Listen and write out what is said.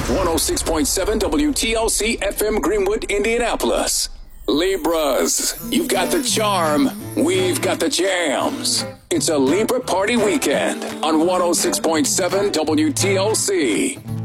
106.7 WTLC FM Greenwood, Indianapolis. Libras, you've got the charm, we've got the jams. It's a Libra party weekend on 106.7 WTLC.